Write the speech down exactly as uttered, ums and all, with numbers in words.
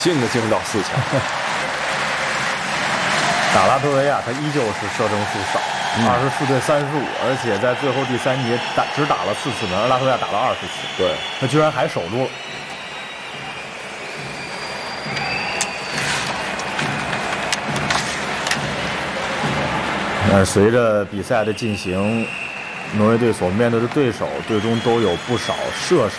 幸的进入到四强。 打拉脱维亚，他依旧是射正数少，二十四对三十五，而且在最后第三节打只打了四次门，而拉脱维亚打了二十次， 对， 他居然还守住了。但是随着比赛的进行，挪威队所面对的对手最终都有不少射手